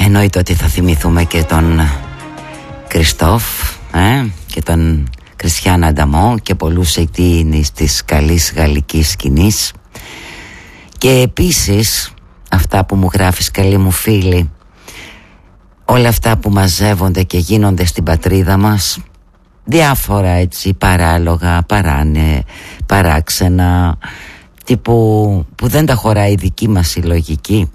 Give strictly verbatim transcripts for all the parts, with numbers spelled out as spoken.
Εννοείται ότι θα θυμηθούμε και τον Κριστόφ ε, και τον Κριστιαν Ανταμό και πολλούς αιτίινες της καλής γαλλικής σκηνής. Και επίσης αυτά που μου γράφεις, καλή μου φίλη, όλα αυτά που μαζεύονται και γίνονται στην πατρίδα μας, διάφορα έτσι παράλογα, παράνε, παράξενα, τύπου που δεν τα χωράει η δική μας η λογική,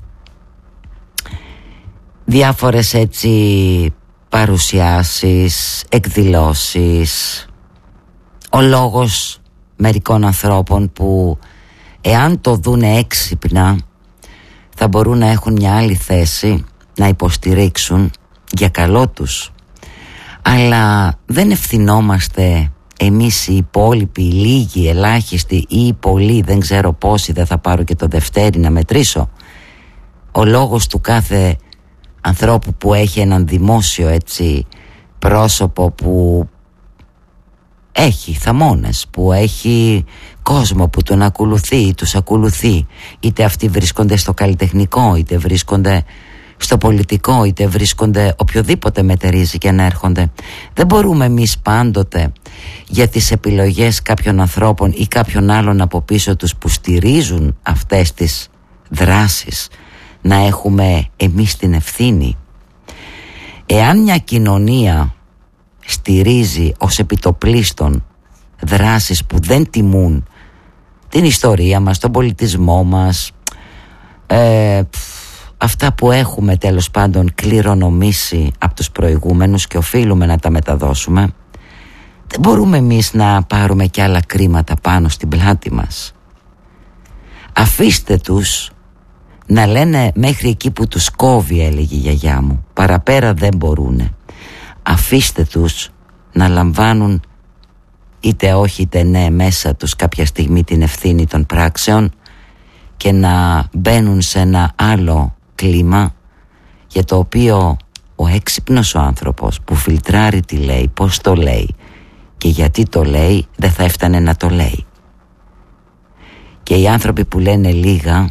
διάφορες έτσι παρουσιάσεις, εκδηλώσεις, ο λόγος μερικών ανθρώπων που εάν το δούνε έξυπνα θα μπορούν να έχουν μια άλλη θέση, να υποστηρίξουν για καλό τους. Αλλά δεν ευθυνόμαστε εμείς οι υπόλοιποι, οι λίγοι, ελάχιστοι ή οι πολλοί, δεν ξέρω πόσοι, δεν θα πάρω και το Δευτέρι να μετρήσω. Ο λόγος του κάθε ανθρώπου που έχει έναν δημόσιο έτσι πρόσωπο, που έχει θαμώνες, που έχει κόσμο που τον ακολουθεί ή τους ακολουθεί, είτε αυτοί βρίσκονται στο καλλιτεχνικό, είτε βρίσκονται στο πολιτικό, είτε βρίσκονται οποιοδήποτε μετερίζει και να έρχονται. Δεν μπορούμε εμείς πάντοτε για τις επιλογές κάποιων ανθρώπων ή κάποιων άλλων από πίσω τους που στηρίζουν αυτές τις δράσεις να έχουμε εμείς την ευθύνη. Εάν μια κοινωνία στηρίζει ως επιτοπλίστων δράσεις που δεν τιμούν την ιστορία μας, τον πολιτισμό μας, ε, αυτά που έχουμε τέλος πάντων κληρονομήσει από τους προηγούμενους και οφείλουμε να τα μεταδώσουμε, δεν μπορούμε εμείς να πάρουμε κι άλλα κρίματα πάνω στην πλάτη μας. Αφήστε τους να λένε μέχρι εκεί που τους κόβει, έλεγε η γιαγιά μου, παραπέρα δεν μπορούνε. Αφήστε τους να λαμβάνουν είτε όχι είτε ναι μέσα τους κάποια στιγμή την ευθύνη των πράξεων και να μπαίνουν σε ένα άλλο κλίμα για το οποίο ο έξυπνος ο άνθρωπος που φιλτράρει τι λέει, πώς το λέει και γιατί το λέει, δεν θα έφτανε να το λέει. Και οι άνθρωποι που λένε λίγα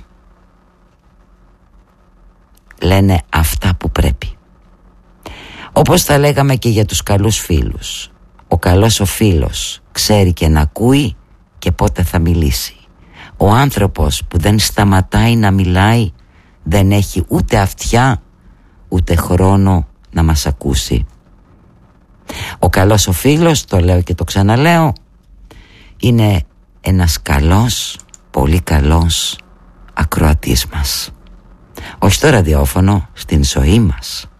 λένε αυτά που πρέπει. Όπως θα λέγαμε και για τους καλούς φίλους. Ο καλός ο φίλος ξέρει και να ακούει και πότε θα μιλήσει. Ο άνθρωπος που δεν σταματάει να μιλάει δεν έχει ούτε αυτιά ούτε χρόνο να μας ακούσει. Ο καλός ο φίλος, το λέω και το ξαναλέω, είναι ένας καλός, πολύ καλός ακροατής μας. Όχι στο ραδιόφωνο, στην ζωή μας.